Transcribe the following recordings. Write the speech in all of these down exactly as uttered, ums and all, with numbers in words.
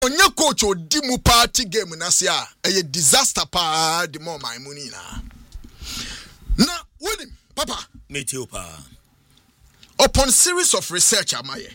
onye coach odi mu party game na se a eye disaster pa the more my money na na win papa meteo pa upon series of research amaye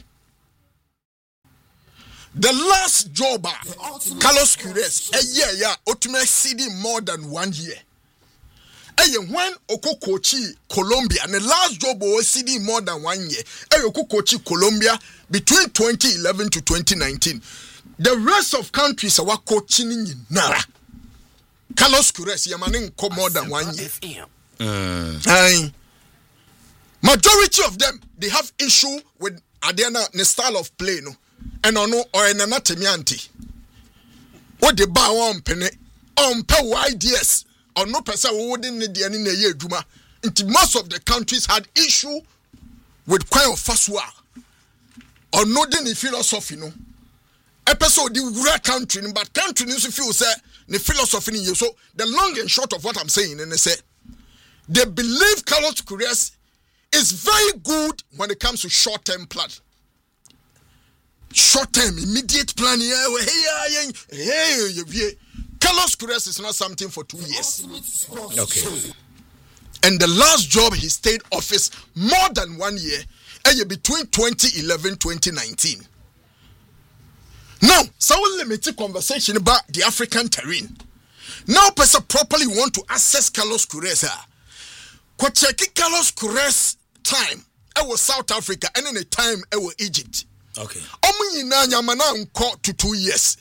the last job Carlos Queiroz a year ya otume exceeding more than one year eye when okokochi Colombia and the last job was exceeding more than one year eye okokochi Colombia between twenty eleven to twenty nineteen. The rest of countries are coaching nara. Carlos Queiroz yamanin ko more than one year. Mm. Aye. Majority of them they have issue with Adena the style of play no. And ono or an anatomianti. What the bar on penny on per ideas or no person wouldn't need any year juma. Most of the countries had issue with quite of faswa or no any philosophy no. Episode the real country, but country needs to feel say the philosophy in you. So the long and short of what I'm saying, and they say they believe Carlos Queiroz is very good when it comes to short-term plan. Short-term, immediate plan. Hey, hey, Carlos Queiroz is not something for two years. Okay. And the last job he stayed office more than one year, between twenty eleven and twenty nineteen. Now, so we'll limit the conversation about the African terrain. Now, person properly want to assess Carlos Queiroz. Ko check Carlos Queiroz time. It was South Africa, and then a time it was Egypt. Okay. Omu yina nyamana unko to two years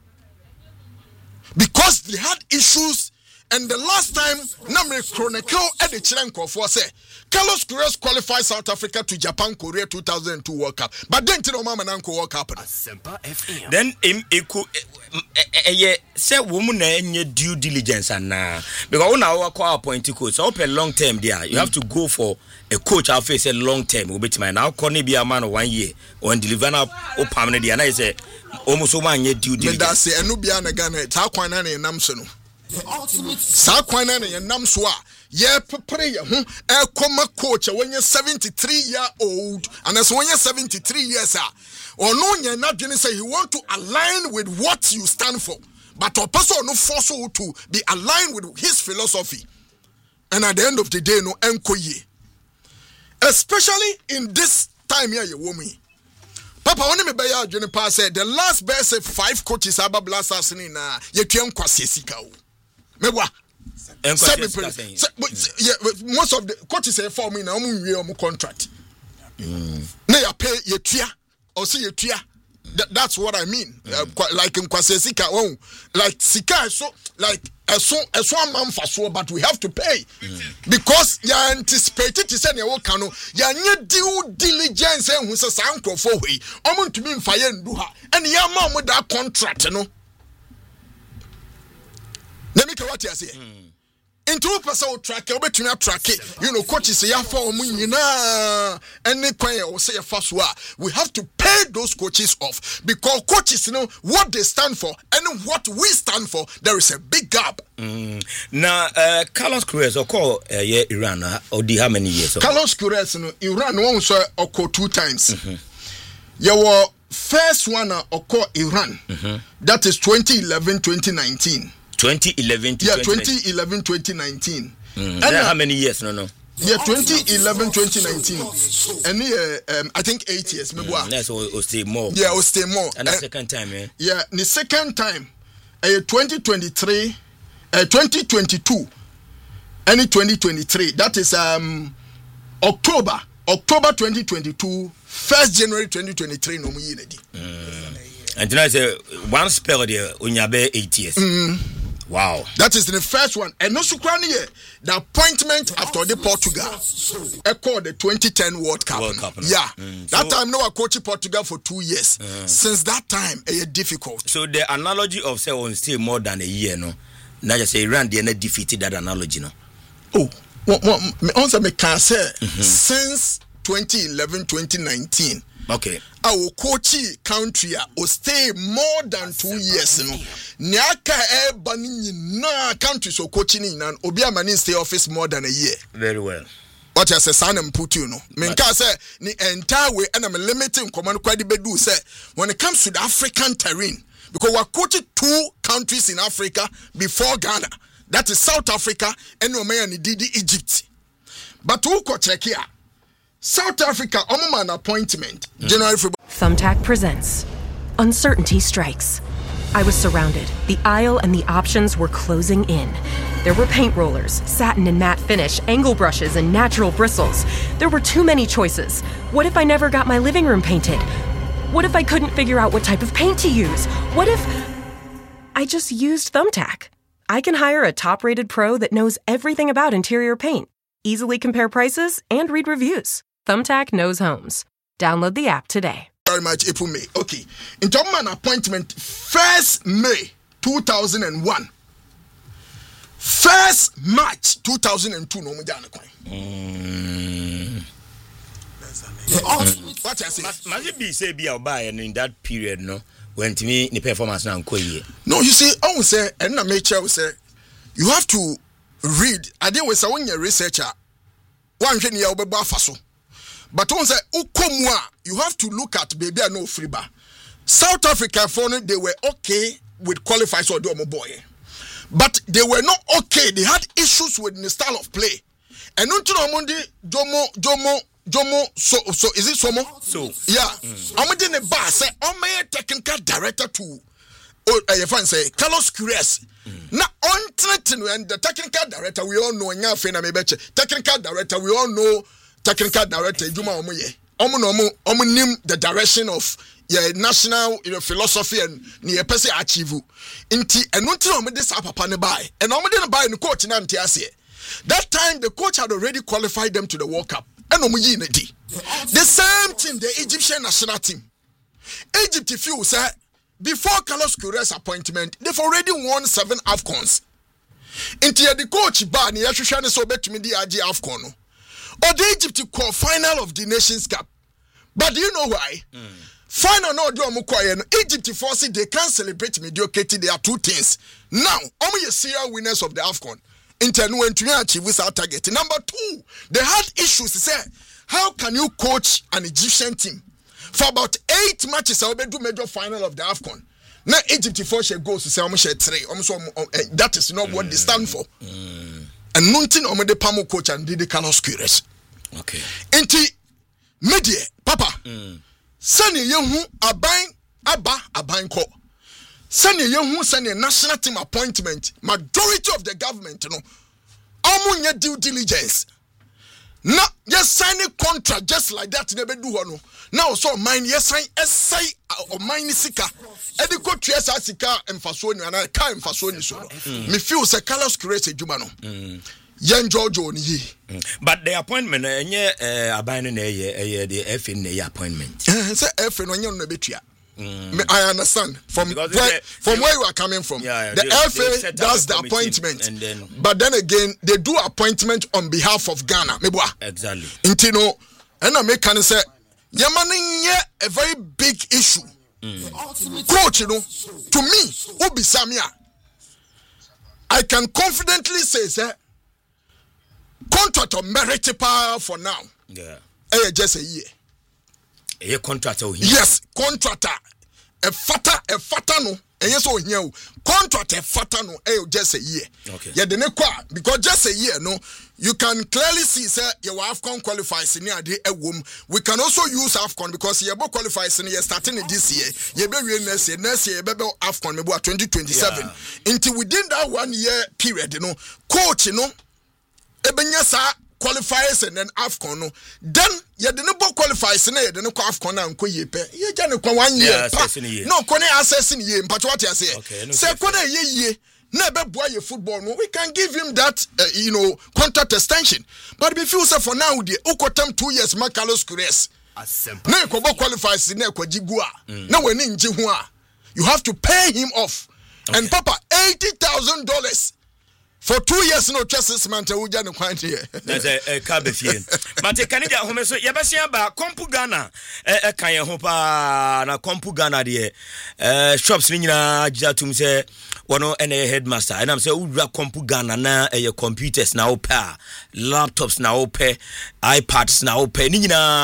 because they had issues. And the last time, Namre Chronicle at the Chilenko for say, Carlos Queiroz qualified South Africa to Japan Korea two thousand two World Cup. But then Tino Mama Nanko World Cup. Then im eku eh say woman na due diligence and na because when our call appoint coach, so open long term there. You have to go for a coach I'll face a long term. We my now can be a man of one year or deliver up or permanent and I say almost one year due diligence. That's say Anubia na Ghana Takwana na Namsono. Sa kwana na yenam so a ye prepare ye ho e koma coach when you seventy-three year old and as when you seventy-three years a ono nya na dwene say he want to align with what you stand for but a person no force you to be aligned with his philosophy and at the end of the day no enko ye especially in this time here you woman Papa when me buy adwene pa say the last best five coaches aba blasters ni na ye twem kwase sika o Mewa. Most of the coaches say for me now, I'm contract. Na ya pay ye tia or see ye tia. That's what I mean. Uh, like in Kwasesika, oh, like Sika, so like a so a so man for so, but we have to pay because you anticipated to send your cano. You need due diligence and who's a sound for way. I'm going to be in fire and do her, and your mom with that contract, you know. Let me what you say. Into person track, you bet me track it. You know, coaches say ya for me na any point or say first wa. We have to pay those coaches off because coaches you know what they stand for and what we stand for. There is a big gap. Mm. Now, uh, Carlos Queiroz occur uh, yeah, Iran uh, or the how many years? Ago? Carlos Queiroz no Iran one so occur two times. Mm-hmm. You were first one uh, occur Iran. Mm-hmm. That is twenty eleven twenty nineteen. twenty eleven to yeah, twenty eleven twenty nineteen. Mm. And uh, how many years? No, no. Yeah, twenty eleven twenty nineteen. And uh, um, I think eight years. Maybe mm, that's will stay more. Yeah, will stay more. And the uh, second time, yeah. Yeah, the second time, uh, twenty twenty-three, uh, twenty twenty-two, and twenty twenty-three. That is um October, October twenty twenty-two, first January twenty twenty-three. No more mm. And tonight, uh, one spell there, unyabe eight years. Mm. Wow. That is the first one. And no Sukrani, the appointment after the Portugal. I called the twenty ten World Cup. World Cup no? Yeah. Mm, that so, time, no, I coached Portugal for two years. Uh, Since that time, it's difficult. So the analogy of say on still more than a year, no? Now just say Iran, they not defeated that analogy, no? Oh, well, well, also me can say since twenty eleven twenty nineteen. Okay. Our coachy country will stay more than two years. No, Nyaka e bani na country so coaching in and Obia mani stay office more than a year. Very well. What I say, son and put you know. Me can say the entire way, and I'm limiting command quite bedu say when it comes to the African terrain. because we're coaching two countries in Africa before Ghana. That is South Africa and Omeya Nididi Egypt. But who could check here? South Africa, I'm an appointment. Mm. January February. Thumbtack presents Uncertainty Strikes. I was surrounded. The aisle and the options were closing in. There were paint rollers, satin and matte finish, angle brushes, and natural bristles. There were too many choices. What if I never got my living room painted? What if I couldn't figure out what type of paint to use? What if I just used Thumbtack? I can hire a top-rated pro that knows everything about interior paint, easily compare prices, and read reviews. Thumbtack knows homes. Download the app today. Very much April May. Okay. In terms of an appointment, first May two thousand one. First March two thousand two. No, mm. What I say? Must it be say be buy and in that period, no? When to me the performance now quite. No, you see, I will say, and I make sure say, you have to read. I didn't say when you're a researcher, one thing you will be faso. But on say ukomwa, you have to look at baby no freeba. South Africa for they were okay with qualifiers or do boy. But they were not okay. They had issues with the style of play. And until Monday, Jomo, Jomo, Jomo, so so is it Somo? So yeah. I'm in the bar say I'm a technical director to oh uh, your say Carlos Queiroz. Now on and the technical director we all know nya na me beche. Technical director we all know technical director Juma Omoye. Omo no omo omo nim the direction of yeah national you know philosophy and near person achieve. Inti and until omo this papa ne buy. And omo dey buy no coach na ntia ase. That time the coach had already qualified them to the World Cup. And omo yi na di. The same thing the Egyptian national team. Egypt if you say before Carlos Queiroz appointment they've already won seven AFCONs. Inti the coach ba ne yahwehwe ne so betumi di age AFCON no. Or the Egypt call final of the Nations Cup. But do you know why? Mm. Final no do omo call no Egypt force they can't celebrate mediocrity. There are two things. Now, omo ye serial winners of the AFCON. Inter no to achieve this target. Number two, they had issues. They say, how can you coach an Egyptian team for about eight matches? I'll do major final of the AFCON. Now Egypt force goes to say omo share three. Omo so that is not mm. what they stand for. Mm. And nothing omo de pamo coach and did the Carlos Queiroz. Okay. Enti media papa. Mm. Sani yehu aban aba aban ko. Sani yehu sani national team appointment. Majority of the government no. Omo nye due diligence. Na yes sign a contract just like that never do no. Now so mine yes sign essay or mine sika. Edi ko tuesa sika emfaso ni ana ka emfaso ni so. Me feel say Carlos Queiroz ejuma no. Yen Jojo ni yi. But the appointment enye aban na eye the F A na appointment. Say F A no nye no betua. I understand from where, the, from they, where you are coming from. Yeah, yeah, the they, F A does the appointment, and then, but then again they do appointment on behalf of Ghana. Exactly. Intino, and I make can say, Yamani a very big issue. Mm. Coach, you know, to me, Obi Samia, I can confidently say, sir, contract of merit power for now. Yeah. Eh, just a year. A contractor. Yes, contractor. A fata, a fata no. And yes, oh, yeah, contract a fata no. Eh, just a year. Okay. Yeah, the next because just a year, no, you can clearly see, sir, your AFCON qualifies in the a womb. We can also use AFCON because you both qualifies in year starting this year. You be next year, next year, be AFCON, maybe twenty twenty-seven. Yeah. Until within that one year period, you know, coach, you know, ebenya sa qualifiers and then AFCON no. Then you didn't both qualifiers and you didn't AFCON and ko ye pe. You just one year. year. No, kone assessing year. But what you say? Okay, no, say kone ye ye. Never boy your football. No, we can give him that, uh, you know, contract extension. But if you say for now, the Ukotem two years, Carlos Queiroz. No, ko both qualifiers in ko jigua. No, we need jihua. You have to pay him off. Okay. And Papa, eighty thousand dollars. For two years, no justice man to Ujan and Quant here. That's a cabinet. But Canada, Homer, so Yabasia, Compu Ghana, a Kaya Hopa, and a Compu Ghana, dear. Shops, Nina, Jatum say, one and a headmaster and I'm say ura compu Ghana na eh computers na opa laptops na opa iPads na opa ni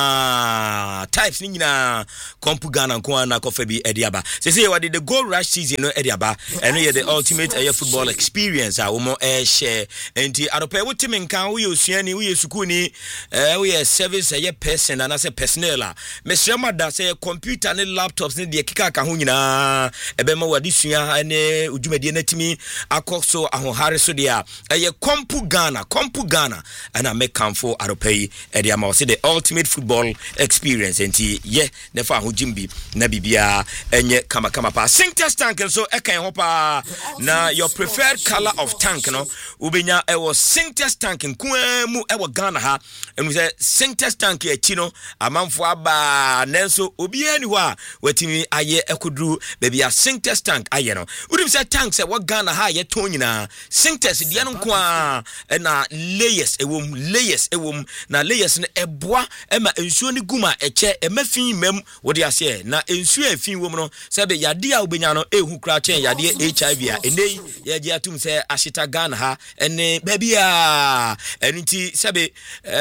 nyina types ni nyina compu Ghana ko na kofa bi ediaba say say what the gold rush season no ediaba and you the ultimate eh football experience a wo mo eh share enti adopa wo timi nkan wo yosuani wo yesukuni eh wo service eh person and say personnel a mesrema da say computer ne laptops ne de kika ka ho nyina ebe ma wadi sua ne udwumade na timi akokso ahohare so de a eye kompu Ghana kompu Ghana and I make camfo aropai e de ama say the ultimate football experience enti ye ne fa ho jimbi na bibia enye kama kama pa Sintex tank so e kan ho pa na your preferred color of tank no ubenya e was Sintex tank nkwemu e wo Ghana ha enu say Sintex tank e chi no amanfo aba nenso obi ani ho a watimi aye ekudru baby a Sintex tank aye no udim say tank say what Ghana ha ye ton nyina Sintex dia no kwa na layers ewom layers ewom na layers no eboa e ma ensuo ni guma eche e mafin mem wo de ase na ensuo afin wom no say be yade a obenya no ehu kra chen yade H I V a enei ye dia tum say ashita Ghana ha ene baby a eniti say be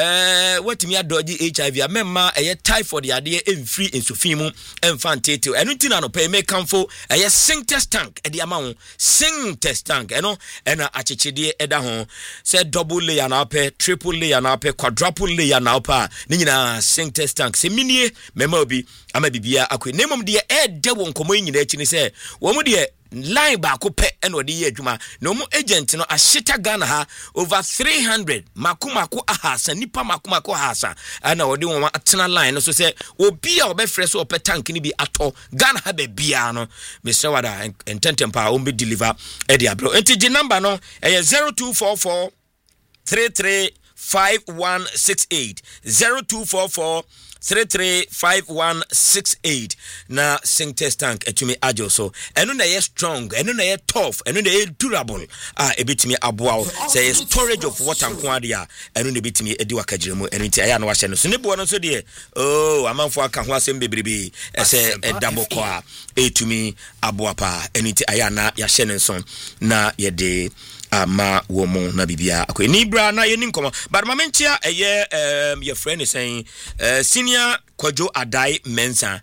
eh watimi adoji H I V a memma eye typhoid yade emfiri ensofin mu emfantete eniti na no pay make camfo eye Sintex tank e de ama ho Sintex tank eno ena achechede eda ho say double layer na pe triple layer na pe quadruple layer na pa ni nyina Sintex tank se minie mema obi ama bibia akwe nemom de e de won komo nyina achi ni say wo mu de line ba ko pe eno de ye adwuma no mu agent no ashita Ghana ha over three hundred makumako ahasa nipa makumako ahasa ana odi won atena line no so say obi a obefre so opɛ tank ni bi ato Ghana ha be bia no Mister Wada intentem pa o be deliver e dia bro enti gi number no e zero two four four three three five one six eight zero two four four three three five one six eight na Sintex tank etumi ajo so eno na ye strong eno na ye tough eno na ye durable ah ebitimi aboa say storage of water nko ade a eno na ebitimi edi wakagiremu eno nti aya na wahye no so ne bo no so de oh amanfo aka ho asem bebrebe ese edaboko a etumi aboa pa eno nti aya na ya hye ne so na ye de ama womo na bibia akwe ni bra na ye ni nkomo but mamentia eye um your friend is saying uh, senior Kojo Adai Mensa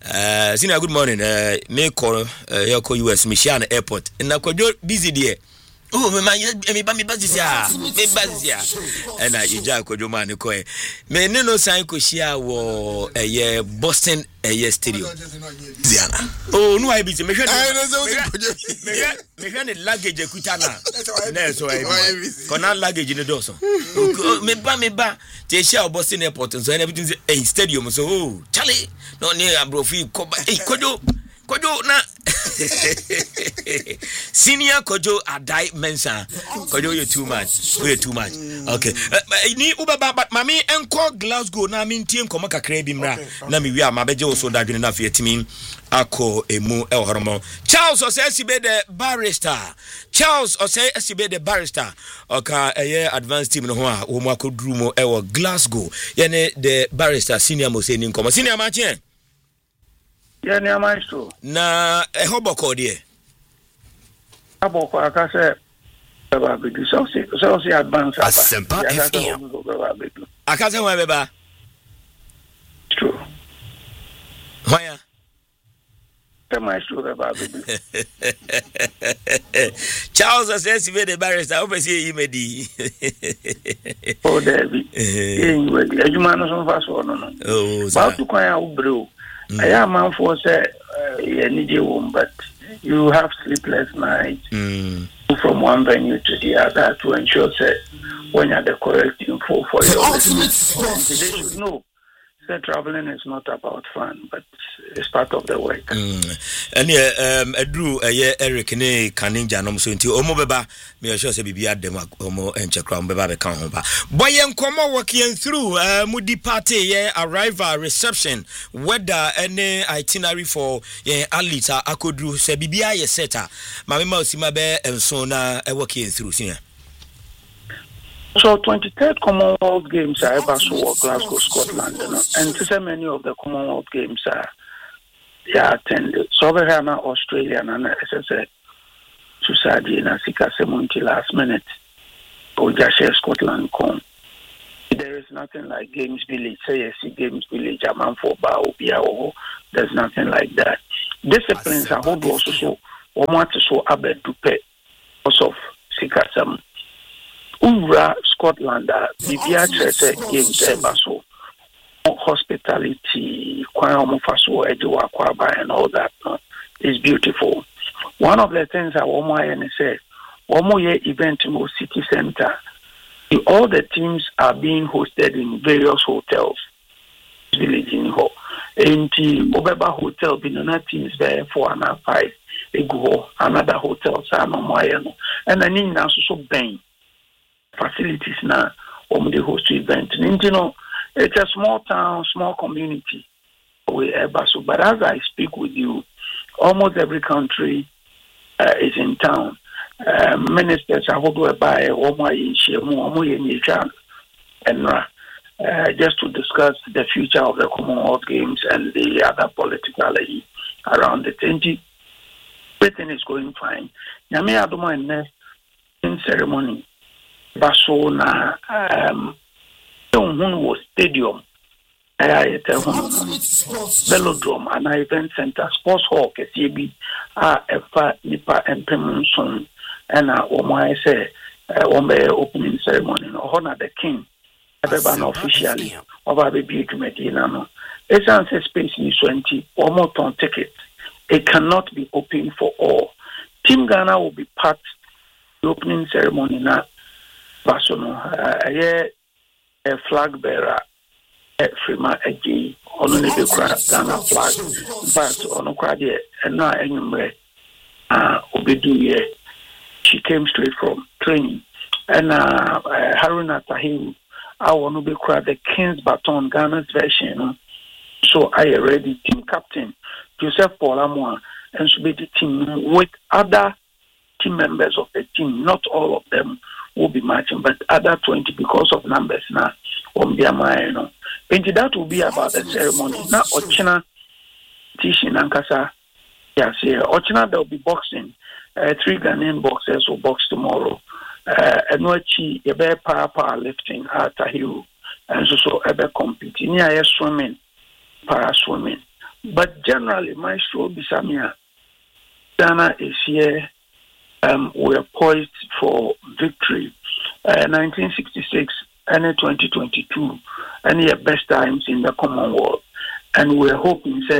uh senior good morning uh me call uh, your U S Mission airport na Kojo busy there oh me man me ba me busy ya me busy ya and I ija Kojo man ko e me ne no sign ko shia wo eye Boston eye stadium Diana oh no I busy me hwe me hwe ne luggage ekuta na na so I kona luggage ne do so me ba me ba te shia Boston airport so and everything eh stadium so oh Charlie no ne abrofi ko eh Kojo Kojo na senior Kojo Adai Mensa Kojo you too much you too much okay ni ubaba but mami enko Glasgow na mi ntie nkomo kakra bi mra na mi wi a mabeje wo so dadwene na fe timi ako emu e horomo Charles Osesibe the barrister Charles Osesibe the barrister oka eye advanced team no ho a wo mu akodru mo e wo Glasgow ye ne the barrister senior mo se ni nkomo senior ma chen ya ni amaistro na e hoboko de aboko akase baba be so se so se advance Asempa F M akase ho beba true hoya the maestro baba be Charles says he made the barrister obviously he made the oh David eh we ejuma no so fa so no no oh ba tu kan ya ubro I am man for say uh, but you have sleepless nights mm. from one venue to the other to ensure that when you're the correct info for your ultimate they should know that traveling is not about fun, but it's part of the work. Mm. And yeah, um, Edru, uh, yeah, Eric, ne, Kaninja, no, so into Omo Beba, me assure say be at them, Omo and Chakram Beba, come home. Boy, and come working through, uh, Moody party, yeah, arrival, reception, weather, any itinerary for, yeah, Alita, Akodru, say, B B I, a setter, my mouse, my bear, and so now, I working through, yeah. So twenty-third Commonwealth Games are ever so Glasgow, Scotland, you know, and so many of the Commonwealth Games are yeah, attended. So over here now Australia and S S A. to Sadi and Asika Semunti last minute. Or Jasher Scotland come. There is nothing like Games Village. Say yes, Games Village, a man for Bao, there's nothing like that. Disciplines are hold also so or want to so abed to pay because of Sikasam. Ura Scotland, Bibia Chese Games Ebaso, hospitality, Kwamofaso, Edua Kwaba, and all that no, is beautiful. One of the things I want to say, Omoye event in city center. All the teams are being hosted in various hotels. Village in Ho. And the Obeba Hotel, Binona teams there for an five. Ego, another hotel, Sano Moyano. And I need now so bang facilities now on the host event. And you know, it's a small town, small community. But as I speak with you, almost every country uh, is in town. Uh, ministers are going by Omo and uh, just to discuss the future of the Commonwealth Games and the other politicality around it. And everything is going fine. Nyame Adoma and in ceremony, Basona um, was stadium, velodrome, and event center, sports hall, K C B, a Nipa and Pemonson. And uh, Omar say, uh, opening ceremony, no honor the king, everyone officially, over the big Medina. No, it's answer space in twenty or more ton tickets. It cannot be open for all. Team Ghana will be part of the opening ceremony now. Basono, uh, yeah, a flag bearer, a Frima Egi, on the Ghana flag, but on a crowd, and now anyway, uh, Obedu, she came straight from training. And uh, uh, Haruna Tahim, I want to be called the King's Baton, Ghana's version. So I already team captain, Joseph Polamwa, and should be the team with other team members of the team. Not all of them will be matching, but other twenty because of numbers now. On their mind, and that will be about the ceremony. Now, Ochina, Tishin Ankasa, yes, yeah, Ochina, there will be boxing. Uh, three Ghanaian boxers will box tomorrow. Uh, and Nochi, a bear power power lifting at Tahiru, and so so a bear competing. Yeah, swimming, para swimming. But generally, my show Bisamia, Ghana is here. Um, we're poised for victory. Uh, nineteen sixty-six and twenty twenty-two, and the best times in the Commonwealth. And we're hoping that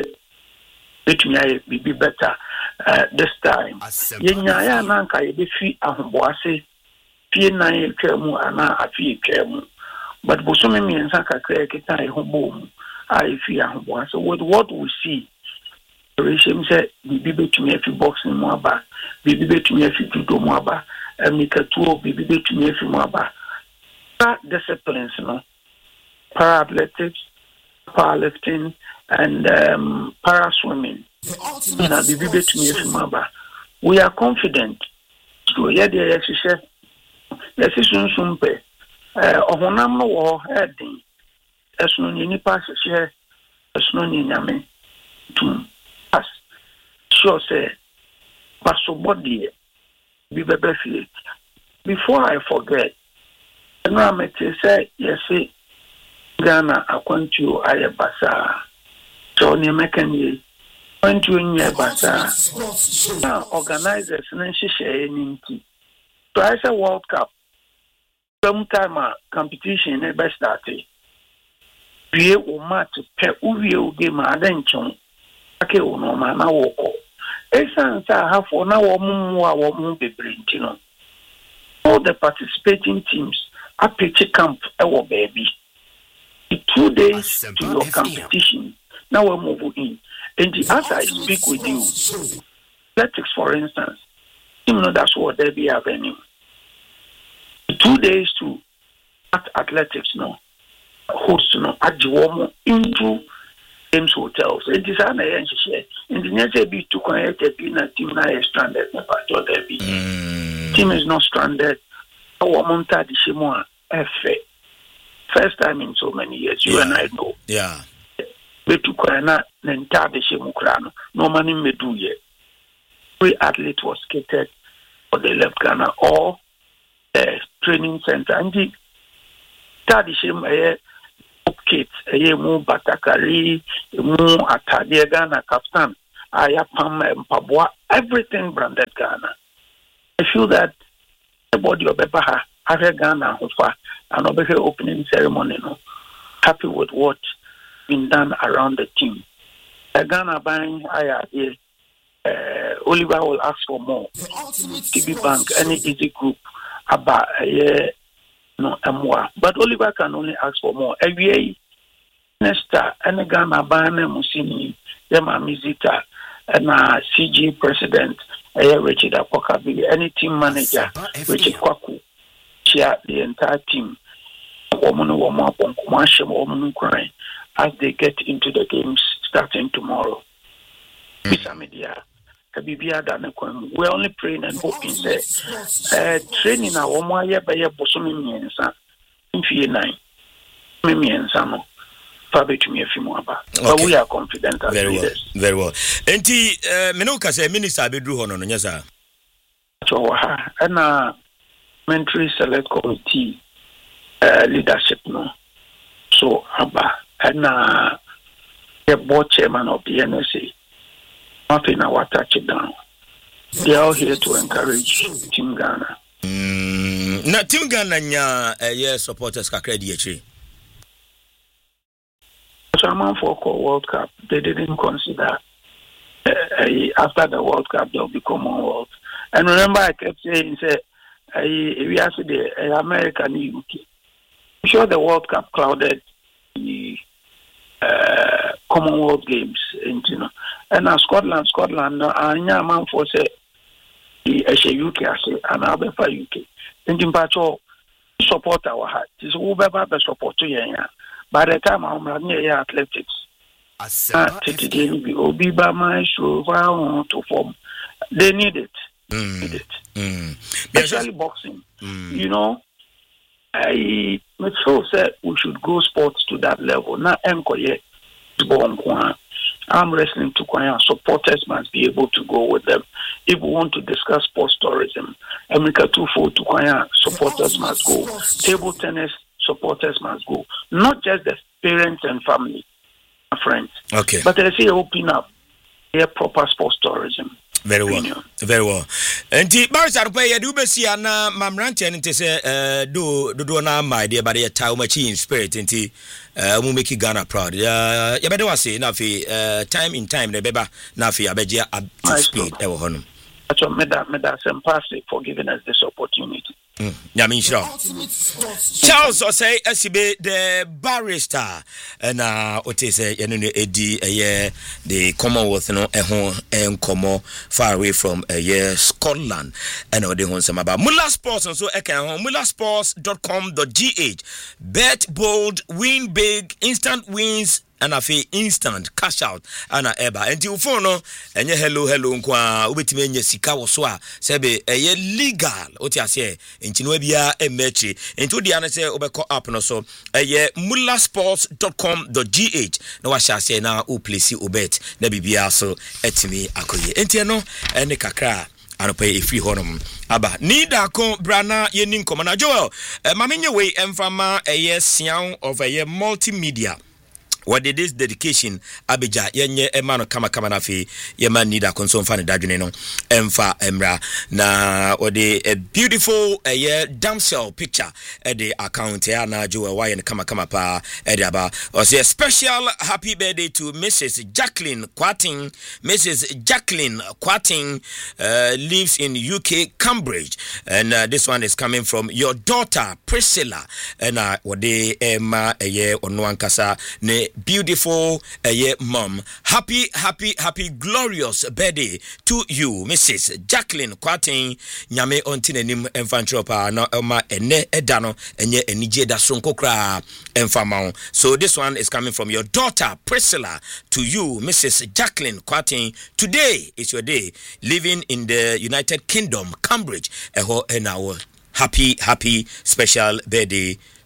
it may be better. Uh, this time, Yenya Nanka, the fee of Boise, P nine Kermu, and I fee Kermu. But Bosumi and Saka Krekita, home, I fear Boise. With what we see, the regime said, we be to me if you boxing Mwaba, we be to me if you do Mwaba, and make a tour, we be to me if you Mwaba. That disciplines, you know, para athletics, powerlifting, and um, para swimming. We are confident. So, yeah, the exercise. Yes, it's soon soon pay. Of one number or heading. As no any passes here, as no yame to us. Sure, say, but so body be better. Before I forget, and I may say, yes, Ghana, I want you, I a basa. So, near Mekan. When to in your bazaar, organizers and share any. So I say World Cup, sometime a competition never started. We will match per Uvio game attention. Okay, no man, I walk. Essence I have for now or more won't be brinking. All the participating teams are pitch camp our baby. The two days to your competition. Now we're moving in. And as I speak with you, athletics, for instance, you know that's what they be avenue. Two days to at athletics, no, host, no, at the woman into Games hotels. It is an agency. And the next be to connect a team now is stranded. Team is not stranded. Our monta di shimwa efe. First time in so many years, you yeah. and I know. Yeah. Betu Kwana Nenta de Shemukrano, no money meduye. Every athlete was catered or they left Ghana, or a training center. And the third is a kit, a mu batakari, mu atade Ghana captain, ayapam mpabwa, everything branded Ghana. I feel that the body of Bebaha, Ghana, and over the opening ceremony, no, happy with what been done around the team. The Ghana buying higher here. Uh, Oliver will ask for more. T B Bank, any easy group, about a year, no, and more. But Oliver can only ask for more. Every year, Nesta, any Ghana buying Musini, Yama Mizita, and a C G president, a year Richard Apokabi, any team manager, Richard Kwaku, share the entire team. Woman, woman, woman, woman, crying as they get into the games starting tomorrow. Media. We're only praying and hoping that uh, training our one year by year bosomi miensa in nine miensa no fabe to me a few more about. But we are confident as very leaders. Well, very well. Enti menoka say minister abedru hono no nyasa. So ha na mentary select committee uh, leadership no. So aba na the board chairman of the N S A. Nothing I will touch it down. They are all here to encourage Team Ghana. Mm, na Team Ghana nya uh, yeah, supporters kakra di echi. So I'm for call World Cup. They didn't consider uh, uh, after the World Cup they'll be Commonwealth. And remember, I kept saying, say, uh, we asked the uh, America and the U K. I'm sure the World Cup clouded the uh, Commonwealth Games, and you know. And now Scotland, Scotland, Anya man for say, the U K, and I'll be for U K. And in Pacho, support our heart. This will be the support to you. By the time I'm running here, athletics. Today, will be by my show, I want to form. They need it. Mm. Need it. Mm. Especially boxing. Mm. You know, I feel that we should grow sports to that level. Not encourage to go on. I'm wrestling to Kwaya. Supporters must be able to go with them. If we want to discuss sports tourism, America two four to Kwaya, supporters must go. Table tennis, supporters must go. Not just the parents and family, friends. Okay. But I say open up a proper sports tourism. Very well. Opinion. Very well. And the Barris are pay a dubesia na mamrantian into say, uh, do do na my dear, but a taumachi in spirit into uh, will make Ghana proud. Uh, you better was say, Nafi, uh, time in time, the beba, Nafi, Abeja, up to speed, ever honum. So, Meda, Meda, Sempasi for giving us this opportunity. Mm. Yeah, I mean, sure. Charles or say S C B the barrister and uh what is a Eddie a year the Commonwealth no a home and como far away from a year Scotland and all the home some about Mula Sports and so I can home mula sports dot com dot g h bet bold win big instant wins and a fee instant cash out and a eba and you phone no and hello hello nkwa ubetime nya sika wo so a sebe eye legal oti ase ntino bia e mechi into dia na say obeko app no so eye mula sports dot com dot g h na wa sha say na o place obet na bibia so etimi akoye enti no ene kakra anopa e free honum aba ni da kon brana yeni nkoma Joel eh, mamenye we emfama eye sian of eye multimedia. What did this dedication Abija yenye emano kama kama na fi yema nida konso mfani dadwene no emfa emra na ode a beautiful a year damsel picture at the account ya na Joel Wyan kama kama pa edi aba or say a special happy birthday to Missus Jacqueline Quating. Missus Jacqueline Quating uh, lives in U K Cambridge and uh, this one is coming from your daughter Priscilla and uh, ode ema a year onwankasa ne beautiful uh, yeah, mom. Happy, happy, happy, glorious birthday to you, Missus Jacqueline Quating. Nyame ontine nim enfantropa na ema ene edano enye enije da sonkokra enfamao. So this one is coming from your daughter Priscilla to you, Missus Jacqueline Quating. Today is your day. Living in the United Kingdom, Cambridge. Eho enawo. Happy, happy, special birthday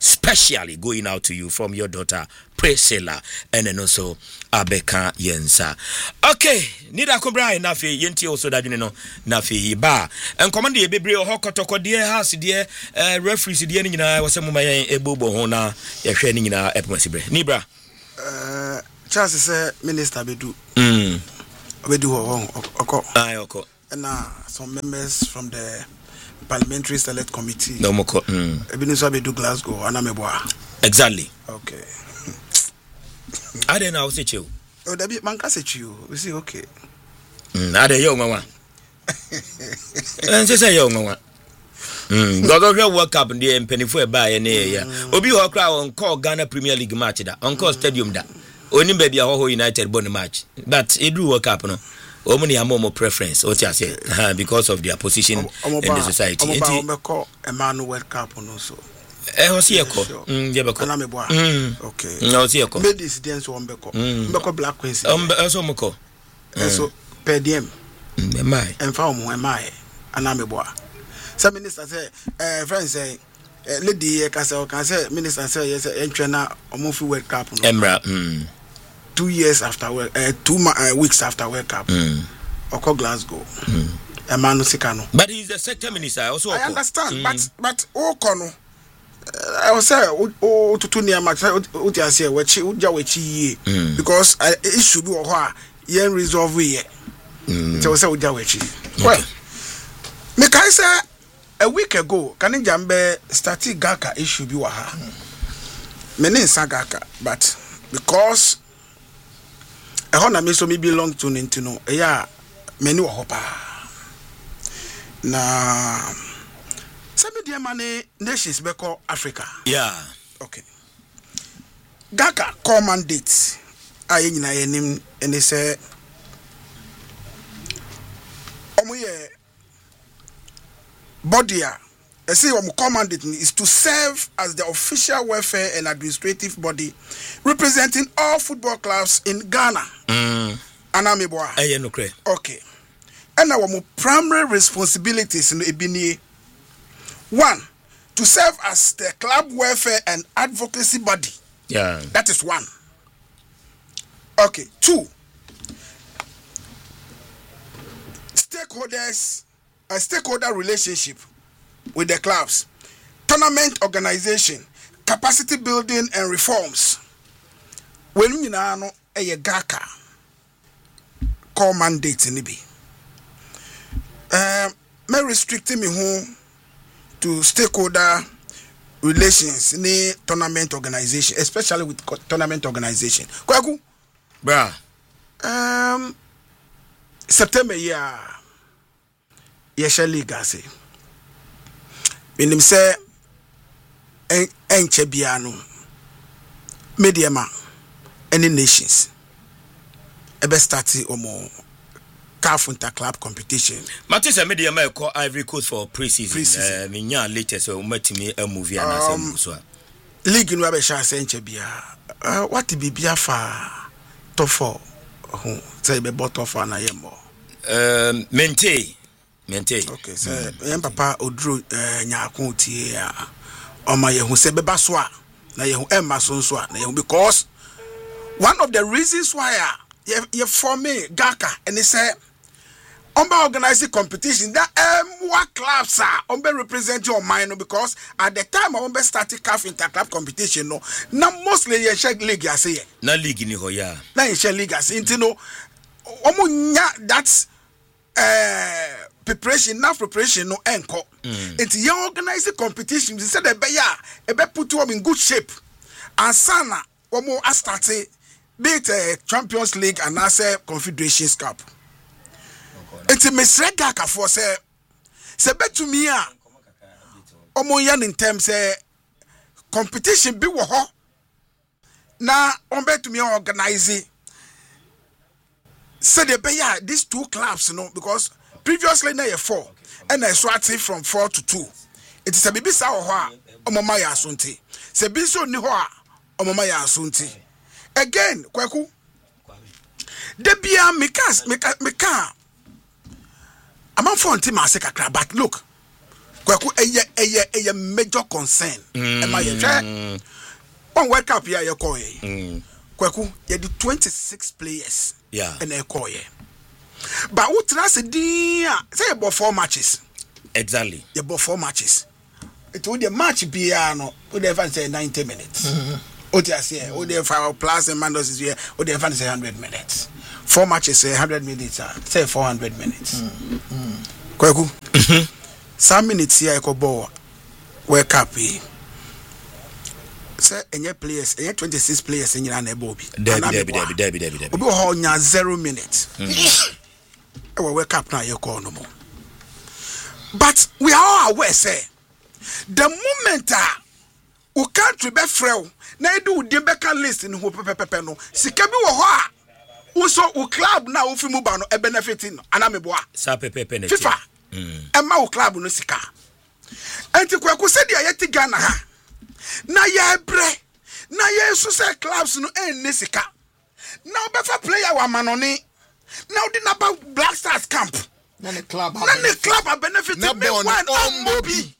specially going out to you from your daughter Priscilla and then also Abeka Yensa. Okay, nida kobra nafi yenti also that you know nafi ba and command the bebre or hokotoko dear house dear referees dear nyina was some my ebobo ho na ye hwe ni nyina epomasibre nibra uh Charles say minister bedu mm bedu ho oko ai oko and uh, some members from the parliamentary select committee no moko mm ebinu so bedu Glasgow anameboa exactly okay I don't know say you oh that be man ka say you we say okay mm I dey yo mama and say yo mama mm godo hwe world cup dey empenifo e ba ye na ya obi ho kra on call Ghana Premier League match da on call stadium da oni ba bia ho United born match but edu world cup no omuni amomo preference what you say because of their position in the society enti call Emmanuel world cup no so eh osieko mm je beko na meboa okay no osieko medis dance wo mbeko mbeko Black Queens um so moko so per diem mm mai emfa omo mai ana meboa some minister say eh friends say lady ka say can say minister say yes entwe na omo fi world cup no emra mm two years after world uh, two uh, weeks after world cup mm oko Glasgow mm Emmanuel Sikano but he's the sector minister also I understand mm. but but oko no I was say o tutu ni ama o ti ase we chi o ja we chi because uh, it should be o ho a ye resolve ye mm so say o ja we chi well me kai say a week ago kan jambe starting Gaka issue bi wa ha me ne nsa Gaka but because e ho na me so me belong to Nintino e ya me ni wo ho pa na some dear money nations beko Africa. Yeah. Okay. Gaka call mandate. Aye nyina yenim ene se omo ye body a e say omo call mandate is to serve as the official welfare and administrative body representing all football clubs in Ghana. Mm. Anameboa. Aye no kre. Okay. And our primary responsibilities in ebini one, to serve as the club welfare and advocacy body. Yeah. That is one. Okay. Two, stakeholders, a stakeholder relationship with the clubs, tournament organization, capacity building and reforms. When you know a Gaka call mandate in Ibi. Um, may restricting me home to stakeholder relations in the tournament organization, especially with tournament organization. Kwaku, bra. Um, September year, Yesha League I say. When them say, enche biano, mediama, any nations, ebe starti omo. Carfunta club competition. Matisa media may call Ivory Coast for pre-season. Uh, Minya latest so metimi a movie and um, so. League no be sha senche bia. Uh, what be bia fa top four. Ho say be bottom four na yemo. Um mente. Mente. Okay, so mm. papa odru uh, nyakon tie a. Oma ye hu se beba so a na ye hu emma so so a na ye hu because one of the reasons why uh, ye, ye for me Gaka and they say Umba organizing competition that um what clubs are umba represent your mind because at the time umba started C A F interclub competition no na mostly ye share league ya say na league ni ho ya na ye share league as into no omo nya that's uh preparation na preparation no enko into ye organizing competition they said e be ya e be put you in good shape and sana omo a started be it a Champions League and as a Confederations Cup. It's a misread Gaka for say, say bet to me, omo yan in terms say competition be wo ho. Na on bet to me organize it. Say the be ya these two clubs, you know, because previously na ye four and I swati from four to two. It is a baby sa ho a omo ma ya asunti. Say bi so ni ho a omo ma ya asunti. Again, Kwaku. Debia Mikas Mika Mika. I'm on phone team as a but look. kwaku eye eye eye major concern e ma ye hwe on World Cup ya ye call ye kwaku ye the twenty-six players yeah and e call ye but who trust din say about four matches exactly ye about four matches it would the match be no would have say ninety minutes o ti ase o dey five plus and mandos is here o dey fan say one hundred minutes four matches say one hundred minutes say four hundred minutes kwaku some minutes here ko ball World Cup say enye players enye twenty-six players nyina na ebe obi debi debi debi debi debi debi obi ho nya zero minutes e we World Cup na ye call no more but we are all aware say the moment uh, we country be frel na edu de beka list ni ho pepepepe no sika bi wo ho a wo so wo club na wo fi mu ba no e benefiting anameboa sa pepepe na FIFA mm e ma wo club no sika enti kwaku se dia yeti Ghana ha na ye bre na ye so se clubs no en ne sika na obefa player wa manoni na odi na ba Black Stars camp na the club na the club a benefit na me one on mobi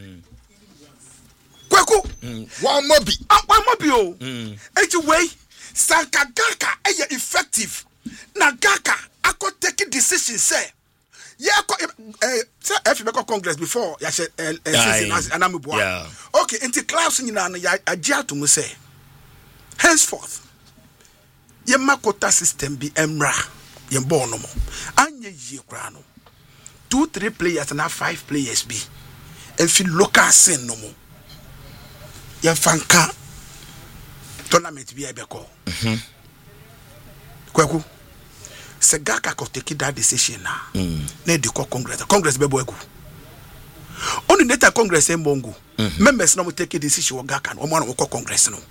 kwaku one mobi one mobi o enti way sanka Gaka eye effective na Gaka akọ take decision say yeah eh say F B I Congress before ya say anameboa yeah okay enti class nyina na ya agya to mu say henceforth ye makota system bi emra ye born no mo anye yie kra no two three players na five players bi and fi local sin no mo ye fanka tournament bi e be call mhm kwaku se Gaka ko take that decision na mm. na di ko Congress Congress be boagu only data Congress e mbongu mm-hmm. members na mo take decision wo Gaka no mo na wo ko Congress no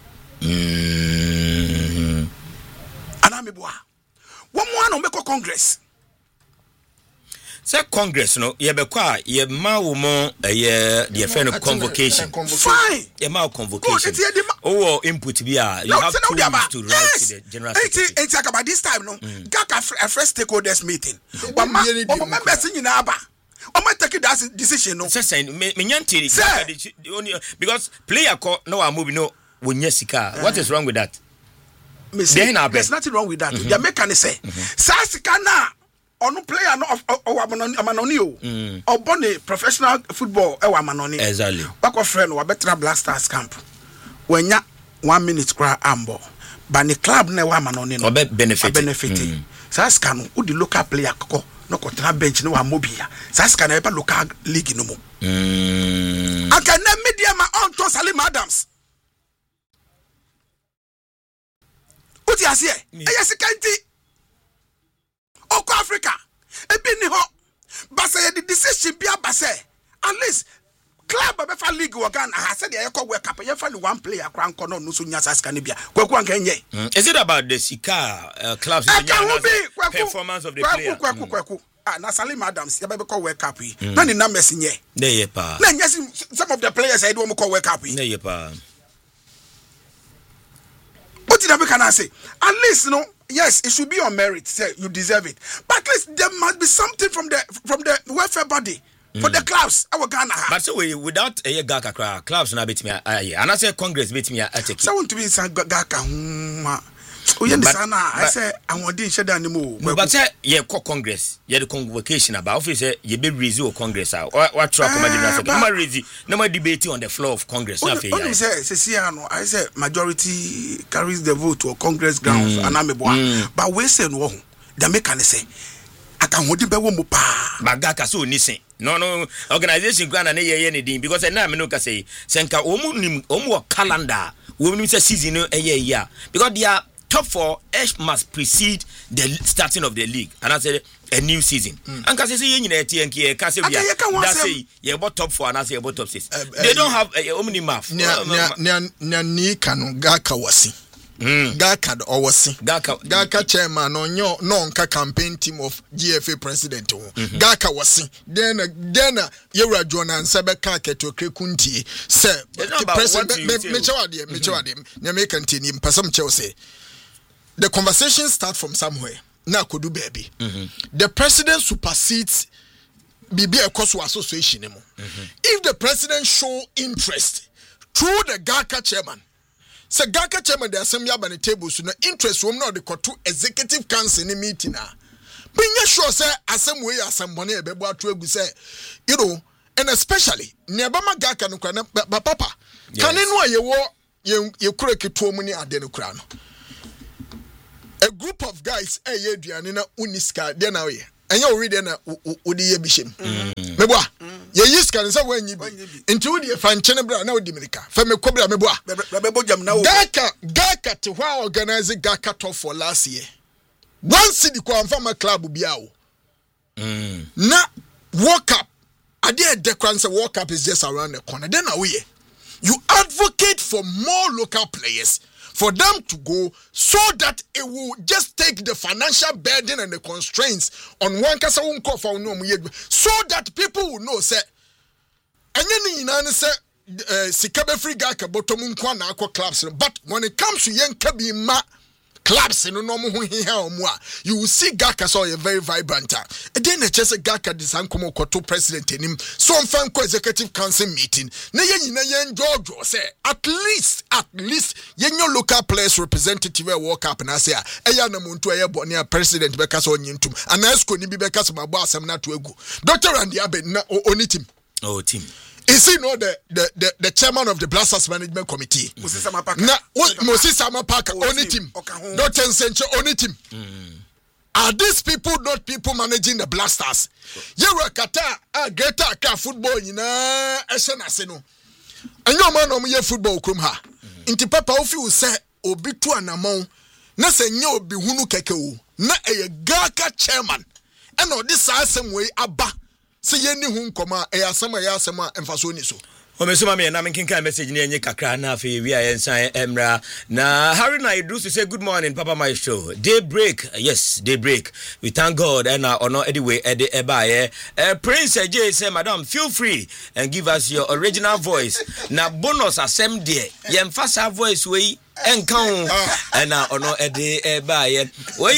mm ana me boa wo mo na mo ko Congress say Congress no ye be kwa ye ma wo mo ye the friend convocation fine ye ma convocation oh input bi a you have to use to write yes. to the general secretary it's like about this time no mm. Gaka a first stakeholders meeting but ma o members nyina aba o ma take that decision no say say me nyanti because player ko no wa move no wonya sika uh, what is wrong with that say, there's nothing wrong with that mm-hmm. the mechanic say sa sika na onu player no o amanoni o o born professional football e wa amanoni exactly back of friend wa better Black Stars camp wenya one minute cry ambo but the club na wa amanoni no benefit benefit mm. sa ska no o di local player ko no ko tra bench no wa mobia sa ska na e ba local league no mo mm aka na media ma on to Salim Adams uti asie e yesikanti Oko Africa ebi ni ho basa ye the decision bi abase at least club be fa league wo Ghana ha said ye call World Cup ye fa one player kran ko no no so nya saska ne bia kwaku anka nye is it about the sika uh, clubs in the performance of the player kwaku kwaku ah na Salim Adams ye be call World Cup yi na ni na mess nye na ye pa na nya some of the players I do mo call World Cup yi na ye pa what did I be can say at least no yes, it should be on merit. Say you deserve it, but at least there must be something from the from the welfare body for mm. the clubs. Our Ghana. But so we without a Gaka clubs na bit me aye, and I say Congress bit me atake. So want to be some Gaka. We understand. I say I want to share anymore. But say ye call Congress, ye the convocation about office say ye be review Congress. What what track come general secretary? No review, no more debating on the floor of Congress. Na fe. I say say I say majority carries the vote to Congress grounds and I'm a but we say no the mechanic say I can hold be wo mo pa. Bagaka so ni sen. No no organization grant na ye ye ne din because na me no ka say senka omu nim omu calendar. We nim say season no e ye ya because they are top four H must precede the starting of the league and I said a new season. Mm. And kasi say you nyina eti enke ka say we that say you about top four and I say you about top six. Uh, they uh, don't have a uh, omni math. Na na ni kanu Gaka wasi. Mm. Gaka owasi. Gaka Gaka chairman no nyo no nka campaign team of G F A president. Mm-hmm. Gaka wasi. Then then Yewra Jona Nsebe ka keto krekunti say the president me chawade me chawade na me continue mpasam chew say the conversation starts from somewhere. Na kodu baby. Mm-hmm. The president supersedes bibi ekoso association mo. If the president show interest through the Gaka chairman, say Gaka chairman the assembly aba the table so no interest wom na the to executive council in meeting na. Be sure say asem we asembone e bebo atu egu say you know, and especially neabama Gaka no kra na papa. Kan no ayewo ye ye kura keto mu ni ade no kra no. A group of guys eh ye aduane na uniska de na we. Enya ori de na odi ye bishem. Meboa. Ye yiska nsa wanyi bi. Nti wodi e fa nchene bra na odi mirika. Fa me kobra meboa. Bebo jam na wo. Gaka Gaka te hwa organize Gaka top for last year. One city kwa mfama club bia o. Mm. Na World Cup. Ade e dekran say World Cup is just around the corner. Then na we. You advocate for more local players, for them to go so that it will just take the financial burden and the constraints on one kasa unko for no so that people will know say any inane say sikabe free Gaka bottom unko na akwa clubs, but when it comes to yen kabi ma clubs no no ho hiha omo a you will see Gaka so a very vibrant. And then the chese Gaka disankomo koto president enim so fan ko executive council meeting na yen nyina yen jojo say at least at least yen your local players representative e walk up na say e ya na muntu e bone a president be kasa onyintum anasko ni bi be kasa mabo asem na to egu Doctor Randy Abe na oni team oh team. Is he not the, the, the, the chairman of the Blasters Management Committee? Moses Amapaka. Na Moses Amapaka only team. Doctor Nsenche only team. Are these people not people managing the Blasters? Yewa kata a Greta Accra football ina esena seno. Anyo man omo ye football krom ha. Inti papa ofi wo se obi tu anamon na se nye obi hunu keke wo. Na eye Gaka chairman. Eno this asem we aba. Se ye ni hu nkoma e asema ya asema emfaso ni so o me so ma me na me kinka message ni enye kakra na afi wi ayensan emra na Harry na idru to say good morning Papa my show daybreak yes daybreak we thank God and uh, ono anyway e de eba uh, Prince J say madam feel free and give us your original voice na bonus asem de ye mfasa voice we enkan and uh, ono e de eba ye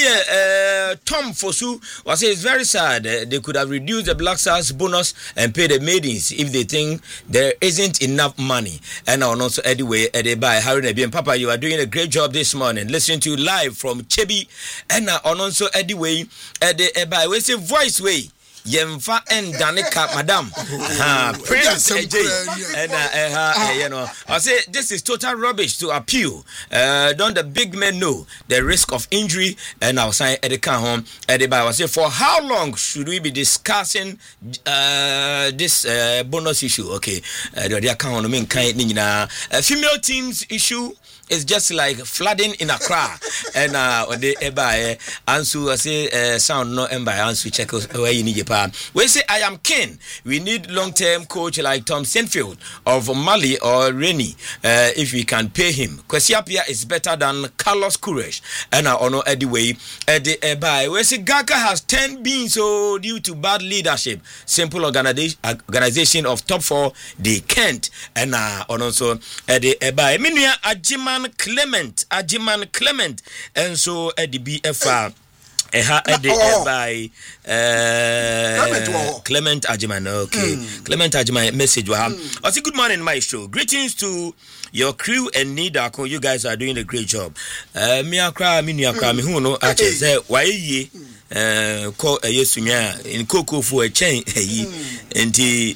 we Tom Fosu was say it's very sad uh, they could have reduced the Black Stars bonus and pay the maidens if they think there isn't enough money. And also anyway by Harry Nabi Papa, you are doing a great job this morning listening to you live from Chebi and also anyway by we say voice way Yemfa and Danica, madam. Ah, Prince A J. And uh, you know, I say this is total rubbish to appeal. Uh, don't the big men know the risk of injury? And I'll say at the car home at the bar. I say for how long should we be discussing uh, this uh, bonus issue? Okay, the account I mean kind of female teams issue. It's just like flooding in Accra. And uh the eba answer I say uh, sound no emba answer check where you need your power. We say I am keen. We need long term coach like Tom Sinfield of Mali or Rennie. Uh, if we can pay him. Kwesiapia is better than Carlos Courage. And I uh, know anyway uh, the eba we say Gaka has ten been so due to bad leadership. Simple organization organization of top four they can't. And uh also uh, the eba Minia Ajima Clement, Ajiman Clement, and so at the B F R. Eha ede by uh, Clement Ajiman. Okay, mm. Clement Ajiman message. Wow. Mm. I say good morning, my show. Greetings to your crew and Nidako. You guys are doing a great job. Uh, me akra, me ni akra, me who know. Actually, say why ye. Uh, call a yesunya in Coco for a chain, hey, and he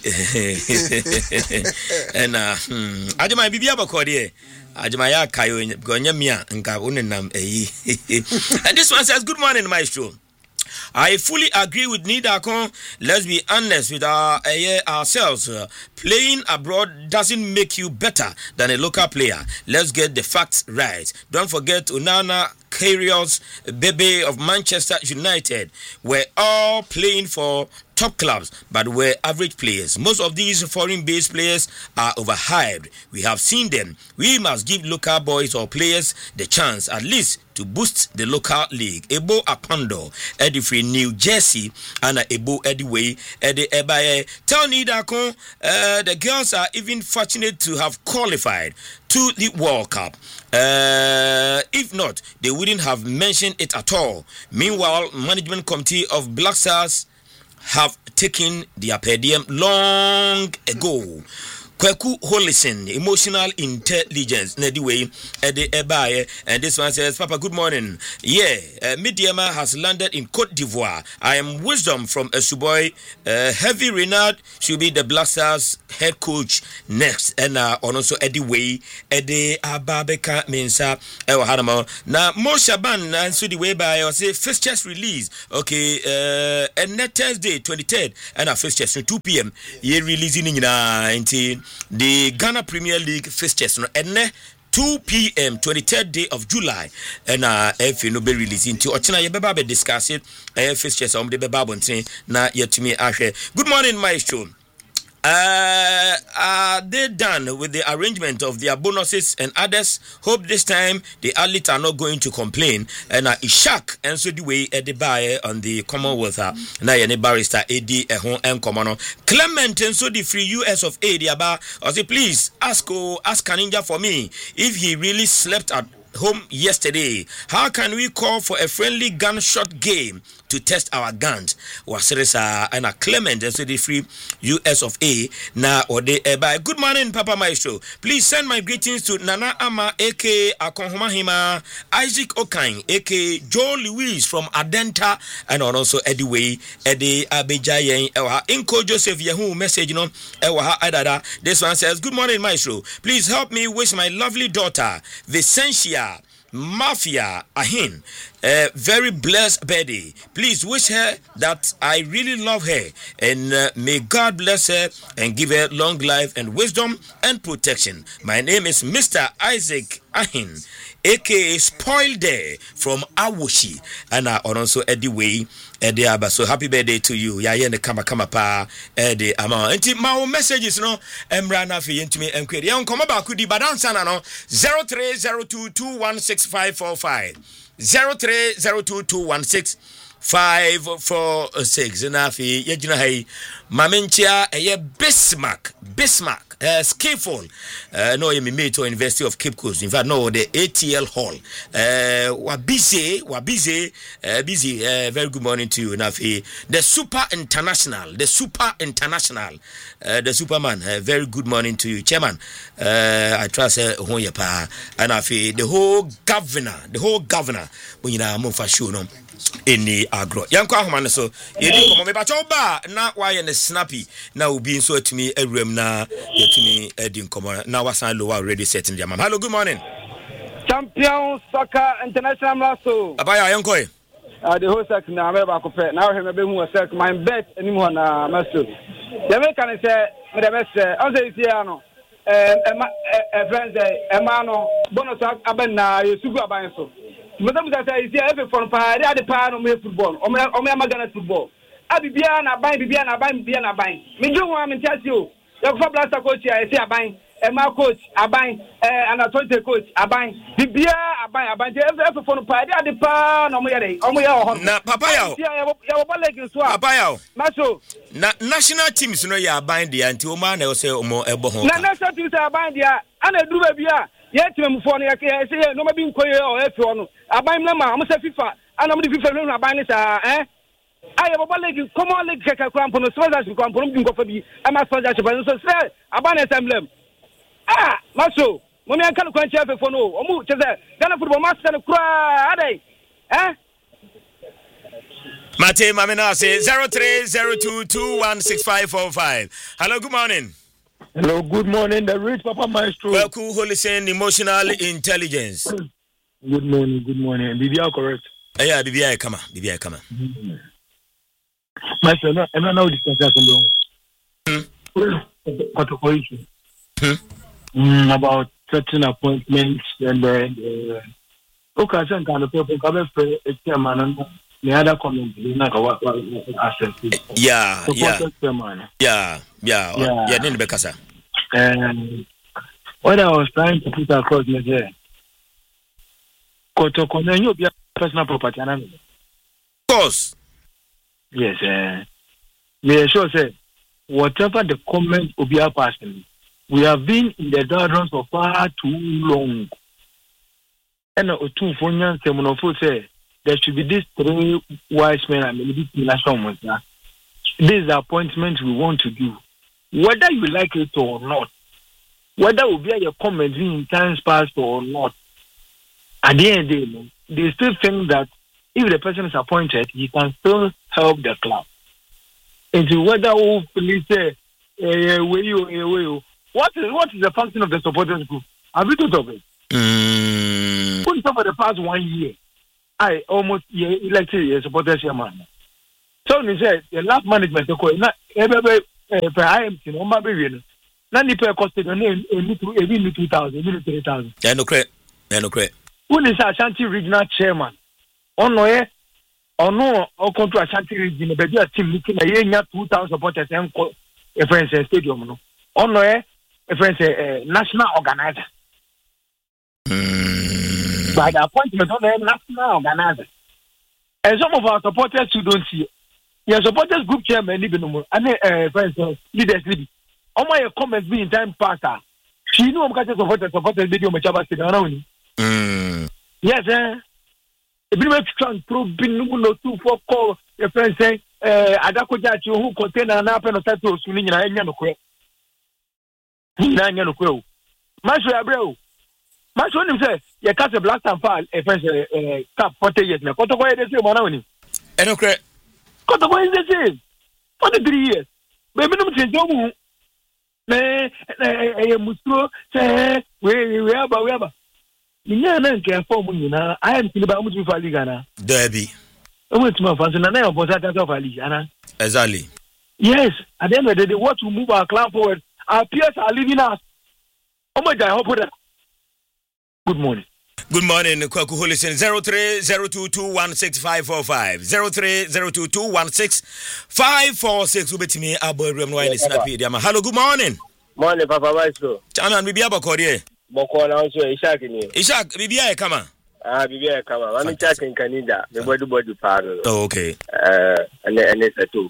and uh, Ajima Bibia Bacordia. Ajimaya Kayo Gonyamia and Kabunam. And this one says, good morning, my show. I fully agree with Nidakon. Let's be honest with our uh, ourselves. Uh, playing abroad doesn't make you better than a local player. Let's get the facts right. Don't forget Unana Karius, Bebe of Manchester United. We're all playing for top clubs, but we're average players. Most of these foreign-based players are overhyped. We have seen them. We must give local boys or players the chance, at least, to boost the local league. Ebo Apando, Eddie Free, New Jersey, and Ebo Ediway, Eddie Ebaye. Tell Nidakon, uh, the girls are even fortunate to have qualified to the World Cup. Uh, if not, they wouldn't have mentioned it at all. Meanwhile, management committee of Black Stars have taken their per diem long ago. Kweku Holison, emotional intelligence. Anyway, Eddie Ebaye, and this one says, Papa, good morning. Yeah, uh, Midiama has landed in Cote d'Ivoire. I am Wisdom from Esuboy. Uh, Heavy Renard should be the Black Stars head coach next. And uh, also Eddie Way, Eddie Ababeka Mensa, Ewa Hanamo. Now, Mo Shaban, and so the way by, I say, fixtures release. Okay, uh, and next Thursday, twenty-third, and a fixtures, two p.m. Ye releasing in nineteen. The Ghana Premier League fixtures no ene two p.m. twenty-third day of July and uh if you no be releasing to ochina ye beba be discuss it eh fixtures on the beba bonten na yetumi ahwe. Good morning, Maestro. Uh, are they done with the arrangement of their bonuses and others? Hope this time the athletes are not going to complain. And uh, Ishak and so the way at the buy on the Commonwealth. Now, any barrister A D Ehon and Common Clement and so the free U S of A D about. I say, please ask oh, ask Kaninja for me if he really slept at home yesterday. How can we call for a friendly gunshot game to test our guns? Wasirisa and a Clement and so the free U S of A na or they by. Good morning, Papa Maestro. Please send my greetings to Nana Ama aka Akonhomahima, Isaac Okine aka Joe Louise from Adenta, and also Eddie Way, Eddie Abejayen Ewa Inko Joseph Yahoo message you know Ewa Adada. This one says, good morning, Maestro. Please help me wish my lovely daughter Vicentia Mafia Ahin a very blessed birthday. Please wish her that I really love her and uh, may God bless her and give her long life and wisdom and protection. My name is Mister Isaac Ahin aka Spoiled Day from Awoshi, and uh, also Eddie Way Eddie Abba. So happy birthday to you. Ya ye ne kama kama pa Eddie ama. Enti ma messages no emra na fi yentumi enkwere. Ye nkoma ba kudi badansa na no zero three zero two two one six five four five zero three zero two two one six five four six. Na fi ye gina hai mamenchia eye Bismarck Bismarck Uh, Skifol, uh, no, you made to University of Cape Coast. In fact, no, the A T L Hall. Uh, we're busy, we're busy, uh, busy. Uh, very good morning to you, Nafi. The Super International, the Super International, uh, the Superman. Uh, very good morning to you, Chairman. Uh, I trust uh, Honyepa and Nafi, the whole governor, the whole governor. When you know, I'm for sure, no. In the agro yanko ahoma so yedi komo me ba choba na why and snappy na obi so atumi awuram na yetumi edi komo na wasan low already setting jam. Hello, good morning, champion soccer international maso abaya yanko e uh, the host at na me ba ko fe na we me be hu set my bet any mo na maso the me can say me the best on say here no eh eh friends eh ma no bonus aben na yesugu aban so. Madam Zata is here every from Pari at the pan on football, or Magana football. I be beyond a buying, be a buying, be a buying. Me do want to tell you, your blaster coach, I say a buying, a my coach, a buying, and a twenty coach, a buying. Be beer, a buying, a buying, every from Pari at the pan on my on my na Papaya, Papaya, Maso, national teams know you are buying the anti man, I say, or more ebo. National teams are buying the and I do a beer. Yet, I'm for the say, no, being quiet or if you want. I buy them, I'm a FIFA, and I'm the FIFA, I buy this, eh? I have a leg, come on, leg, check a cramp on the soldiers who come from Bingo. I'm a soldier, so say, I buy this emblem. Ah, Maso, when I can't quench for no, or move to that, Ghana football master and cry, are they? Eh? Mate Mamina say zero three zero two two one six five four five. Hello, good morning. Hello, good morning, the rich Papa Maestro. Welcome, Holy Saint, emotional intelligence. Good morning, good morning. B B I correct? Uh, yeah, B B I come on, B B I come on. Maestro, no, I'm not now discussing about certain appointments and uh, okay, I think kind of people come for a chairman and the other comment is not what access. Yeah, yeah, yeah, yeah, yeah. Yeah, then Bekasa. And what I was trying to put across is there. Kotoko, you be personal property, of course. Yes, uh, may I sure say whatever the comment will be a person. We have been in the doldrums for far too long. And uh, two for young say there should be these three wise men and maybe national ones. this is the appointment we want to do. Whether you like it or not, whether will be a comment in times past or not, at the end of the day, they still think that if the person is appointed, he can still help the club. And so whether we police say, eh, where you, eh, where you, what is what is the function of the supporters group? Have you thought of it? Mm. For the past one year, I almost yeah, elected a supporters chairman. So he said the last management not every I am in my baby. None of the cost a name a two thousand, three thousand. Yeah, no credit. Yeah, no credit. Who is Ashanti regional chairman? On no, or no, or control Ashanti region, but you are team meeting a year two thousand supporters and a friend stadium. No, on no, a friend a national organizer. Mm. By the appointment of the national organizer. And some of our supporters who don't see it. Your supporters group chairman, even more, and uh, friends, leaders, leaders. On my comments being time past, she knew I'm catching supporters, supporters, video, my chabas, around. Yes, eh? A bit of trunk, probing no two for call your friends saying, uh, Adako Jachi, who contain an apple of tattoo, swinging in a young quay. Nine young quay. Master Abreu. Master one says, you catch a black and fall, a friend, uh, cap forty years now. What the way they say, Mononi? And okay. What the way they say? forty-three years. Baby, no change your eh, eh, Mustro, say, where we are, but we are. I am still about much for Ligana. Derby. I went to my fancy and I was at of Aligana. Exactly. Yes, at the end of the day, what to move our club forward. Our peers are leaving us. Oh my God, I hope that. Good morning. Good morning, Kwaku Holison. zero three zero two two one six five four five. zero three zero two two one six five four six. Ubet me, Abo Remwine Snappy. Hello, good morning. Morning, Papa Maestro. Chana, Bibi Abakori. Boko na also Ishak ni. Ishak, Bibi Aye kama. Ah, Bibi Aye kama. Mami Ishak in Canada. Me body body paro. Oh, okay. Eh, ane ane setu.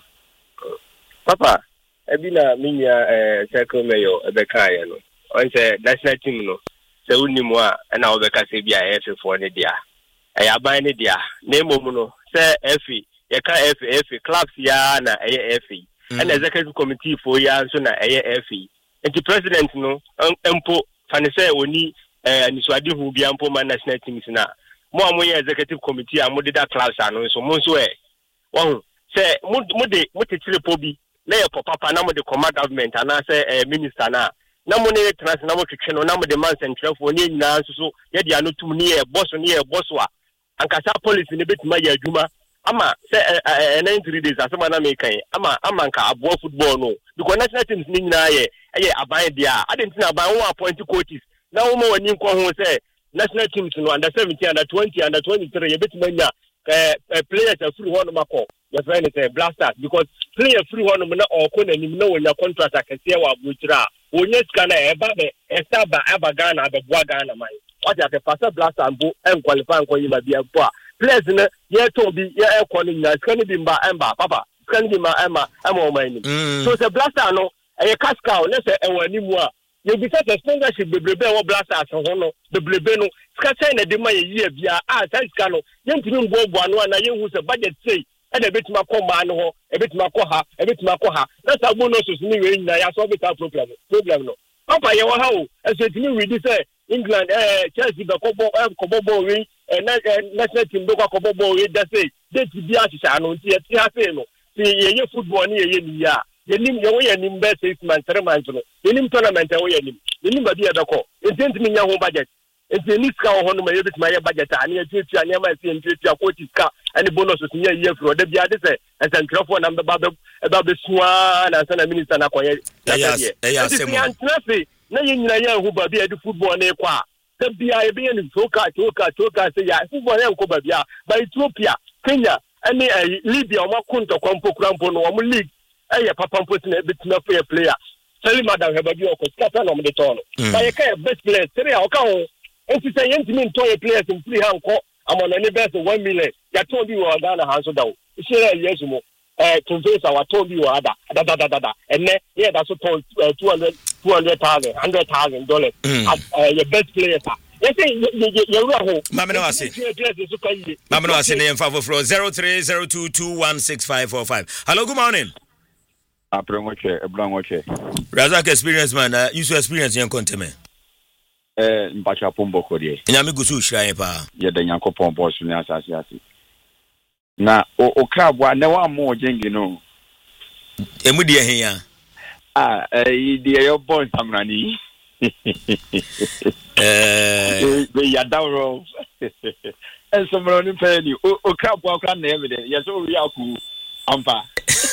Papa, ebi na minya eh circle mayo ebeka ye no. On say national team no. Se uni mo a na obeka se bia F four ne dia. Eh aban ne dia. Na mom no se F ye ka F F clubs ya na eh F. And executive committee for ya so na eh F. And the president no empo and say oni eh niswadi hu bia mpo man national teams na mo amoye executive committee a mo de that class ano so mo so eh won say mo mo de mo tetire po bi na ye papa na mo de command government ana say eh minister na na mo ne trans na mo twetwe no na mo de man central for ni nyina so so ye de anotum ni ye boss ni ye boss wa ankasa policy ne betima ye adwuma ama say eh ninety days asema na me kan ama ama nka abo football no because national teams ni nyina ye eh aban dia adentina aban won appoint coaches na wo mo wani nko ho say national teams no under seventeen under twenty under twenty-three ye betima nya eh players free one makọ your friend say blasters because player free one na okọ na nim na wonya contract akese wa abuchira wonya sika na eba be estaba aba Ghana be boa Ghana man what ya the blaster mbo en qualify nko yima bia po players na ye to bi ye ekọ ni nya sika ni bi mba emba papa sika ni bi ma ema ema o man ni so the blaster no e kaska o na se e wani mu a ye bi se sponsorship bebrebe e wo blasters ho no bebrebe no sika say na de ma ye yie bia ah sai sika no ye ntimi mbo bo ano na ye hu se budget say and a bit my command ho a bit my koha a bit my koha that's a bonus ni we na ya so bit problem problem no papa ye wa how as it me we say England eh Chelsea the kobo eh kobo we national team do kobo we that say they be asisa no ti ti ha say no ti ye football ni ye ni ya ye nim ye we ye nim be six months three months no ye nim tournament we ye nim ye nim ba bi e be ko e me nya ho budget enti ni ska ho no ma ye bit my budget ani e tutu ani ma se ntutu akoti ska ani bonuses ni ye fro da bia de se ensentrofo na ba ba ba be suwa na sana minister na koye yes yes se na ye nyina ye hu ba bia de football na kwa da bia e bia ni toka toka toka se ya football na ko ba bia ba Ethiopia Kenya ani Libya o makunto kwampo krampo no o league eh papa mposi na bit na player Salim Adam he ba bia o ko skata no mo de tono ba ye ka best player three o ka ho enti say yentimi ntoye players in free hanko amona ne best one million ya to bi wo Ghana hanso dawo isere yesu mo eh tunfesa wa to bi wo ada da da da da enne ye da so to two hundred thousand one hundred thousand dollars your best players you say you ru ho mama no ase mama no ase ne mfa for zero three zero two two one six five four five hello good morning Aprengoche, Eblangoche. Razak experience man, uh, you experience in conteme. Eh, Mpacha Pombo Kodie. Nyami gusu shrai pa. Ye de Yankopon boss ni asasi asi. Na o o krabwa ne wa mo jengi no. Emu die hen ya. Ah, eh die yo bon samrani. Eh, be ya dawro. En samrani pe ni o o krabwa kwa na evidence. Yes o ri aku ampa.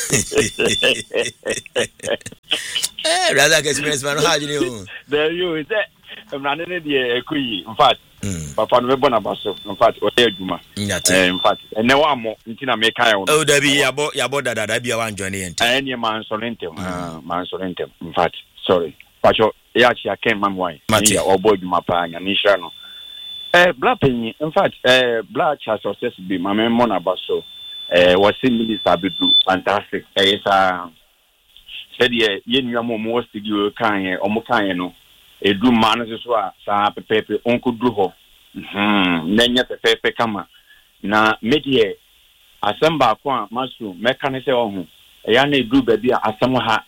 Eh, Razak experience man, how do you? There you is that. I'm running the Kui. In fact, Papa no bona baso. In fact, o e djuma. In fact, and now am ntina make kai on. Oh, there be yabo yabo dada da bia wan join ent. Eh, any man solentem. Ah, man solentem. In fact, sorry. Pacho, e achi aken man why. Ya obo djuma pa nya ni hra no. Eh, bla penyi. In fact, eh bla cha success be my mona baso. Eh, was minister Bidu fantastic. Eh, sa said ye ye nwa mo mo studio kan ye omo kan ye no. Edu man so a sa pepepe onko dru ho mhm na nya pepepe kama na medie asamba ko a masu meka ne se ohun e ya na edu ba bi asam ha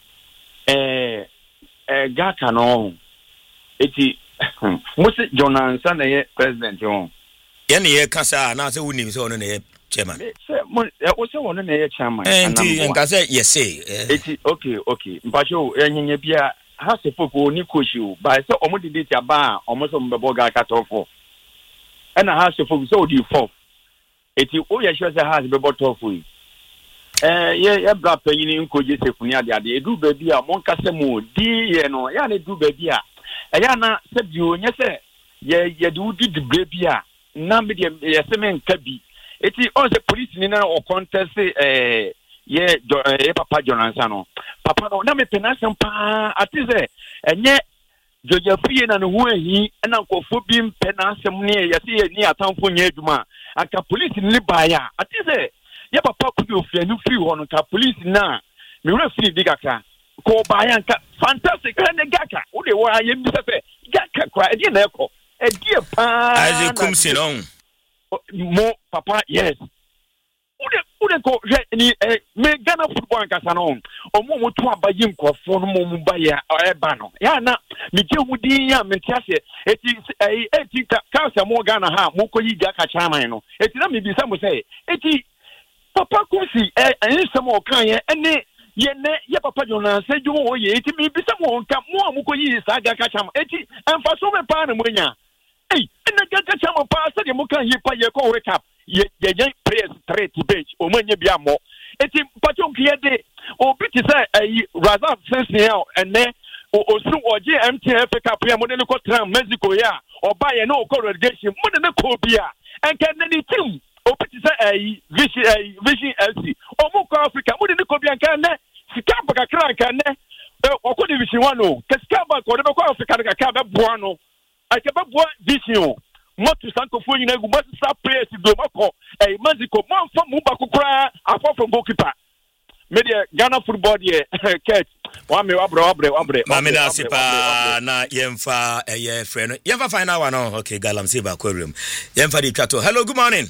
eh eh gaka no eti musi Jonansa na ye president ho ye ne ye kasa na se wuni se ono na ye chairman se mo o se ono na ye chairman enti nka se ye say eti okay okay mpacho enyenye bia ha se foko ni koshi ba se omo didi ti aba omo so mbebo ga katofo e na ha se foko so di four eti o ye sure se ha se bebo tofo eh ye ye bra panyini nkoje sefuni ade ade edu ba bi a mon kase mo di ye no ya na edu ba bi a e ya na se bi o nye se ye ye du di di bi a na me de ye se men ka bi eti on se police ni na o contest eh ye eh Papa Jonansa no papa no na me penasem pa atize enye jojafie na no hu ehi na nkofo bi penasem ne ye se ye ni atamfo nya adwuma aka police ni baaya atize ye papa ku bi ofia ni free ho no ka police na me wura free bi kaka ko baaya nka fantastic na gaka wo de wa ye bi se gaka kwa e di na ekọ e di pa as kum sin on mo papa yes ude ude ko ni eh me Ghana football nkasa no omo mo to abaye nkofo no mo ba ya eba no ya na me je hudi ya me tiase eti eh eti ka sa mo Ghana ha mo ko yi gaka chairman no eti na me bi sa mo say eti papa kusi eh ensem o kan ye ene ye ne ye Papa Jonansa dwo o ye eti me bi sa mo nka mo mo ko yi sa gaka chairman eti emfa so me pa na mo nya eh ene gaka chairman pa sa de mo kan yi pa ye ko recap ye ye prayers straight to bench o manye bia mo eti pacho kiye de o biti say eh Razak sense here and then o osu oje M T F Cup ya mo de ko tram Mexico ya o ba ye no ko relegation mo de ne ko bia en kan ne team o biti say eh vision eh vision F C o mo ko Africa mo de ne ko bia kan ne sika baka kran kan ne o ko division one o sika baka ko de ko Africa ka ka be boa no ake be boa vision motu sanko fo nyina gu motu sa players do mako eh Mexico mo fo mu ba kokora afọ from goalkeeper media Ghana football there catch wa me wa bro wa bro wa bro ma me na sipa na yemfa eye friend yemfa final one no okay galamsey ba kwarium yemfa di twato hello good morning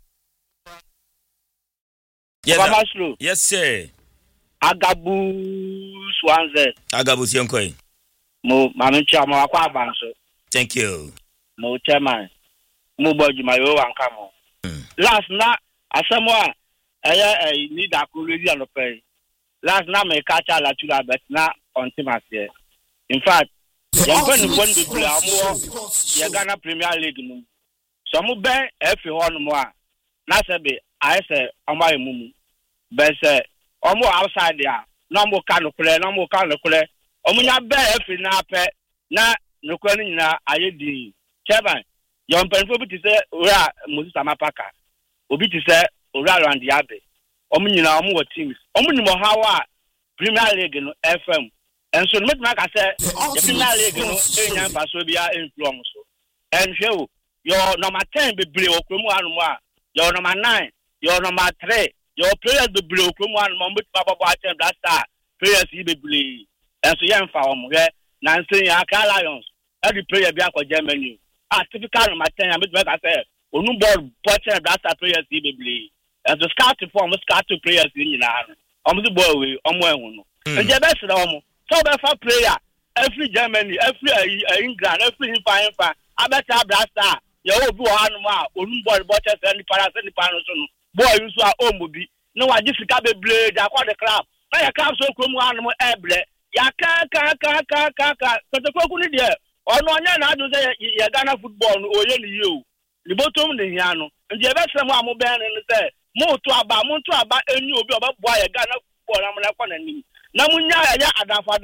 yes sir. Yes sir Agabu Swanze Agabu Sionkoi mo ma me cha mo akwa abanso thank you mo chairman mo boju mayo anka mo last na asemwa eye eh need akurezi anope last na me catch ala tula bet na ontimase in fact you going to the play amu ye Ghana Premier League no so mo ben efi ho no mo a na se be I say amaye mumu be say omo outside there no mo ka no kule no mo ka no kule omo nya be efi na pe na no kwa ni na ayedi chairman yon penfo bi ti se ora Moses Amapaka obi ti se ora Randy Abe omo nyina omo wo teams omo ni mo hawa Premier League no F M enso no metuma ka se the Premier League no enya faso bia influence so enhwe o your number ten be ble okromu anu a your number nine your number three your players be ble okromu anu mo metuma babo a ten blaster players yi be ble enso ye mfa omo hwe na nsen ya ka Lions every player be akọ Germany ah typical number ten am metuma ka se onu ball poacher blaster players yi be ble as the scout form scout players yi nyina anu omo the ball we omo ehun no nje be sra omo so be fa player every Germany every uh, England every fine fine abeta brasta ye obi o anu ma onu ball botches any para any para so no boy you so a omobi no wa jifika be blade akwa the club na ya club so krom anu mo eble ya ka ka ka ka ka ka so to koku ni de onu onya na adu say ya Ghana football no oye ni yo ni botom ni hia no nje be sra mo amobe ni say mo to aba mo to aba eni obi oba boa ya Ghana football na mo na kwa na nim na munya ya adafa